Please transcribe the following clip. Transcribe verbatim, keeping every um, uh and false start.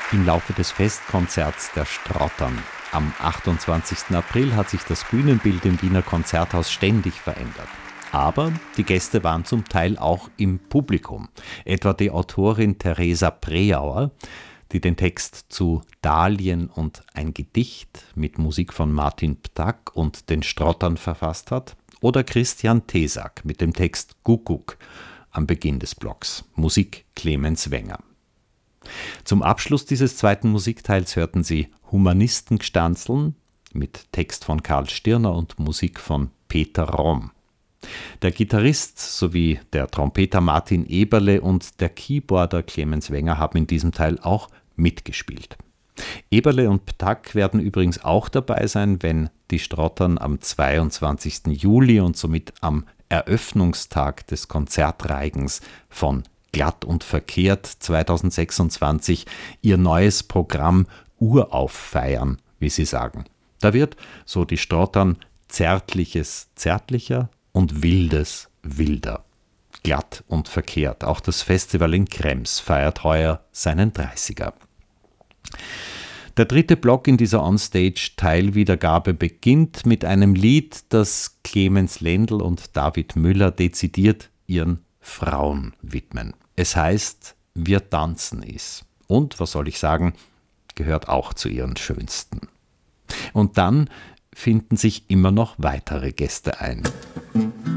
Im Laufe des Festkonzerts der Strottern am achtundzwanzigsten April hat sich das Bühnenbild im Wiener Konzerthaus ständig verändert. Aber die Gäste waren zum Teil auch im Publikum. Etwa die Autorin Theresa Preauer, die den Text zu Dahlien und ein Gedicht mit Musik von Martin Ptack und den Strottern verfasst hat, oder Christian Thesack mit dem Text Kuckuck am Beginn des Blocks, Musik Clemens Wenger. Zum Abschluss dieses zweiten Musikteils hörten Sie Humanistengestanzeln mit Text von Karl Stirner und Musik von Peter Romm. Der Gitarrist sowie der Trompeter Martin Eberle und der Keyboarder Clemens Wenger haben in diesem Teil auch mitgespielt. Eberle und Ptack werden übrigens auch dabei sein, wenn die Strottern am zweiundzwanzigsten Juli und somit am Eröffnungstag des Konzertreigens von Glatt und Verkehrt zweitausendsechsundzwanzig ihr neues Programm Urauf feiern, wie sie sagen. Da wird, so die Strottern, Zärtliches zärtlicher und Wildes wilder. Glatt und Verkehrt. Auch das Festival in Krems feiert heuer seinen dreißiger. Der dritte Block in dieser Onstage-Teilwiedergabe beginnt mit einem Lied, das Clemens Lendl und David Müller dezidiert ihren Frauen widmen. Es heißt Wir tanzen is. Und, was soll ich sagen, gehört auch zu ihren schönsten. Und dann finden sich immer noch weitere Gäste ein.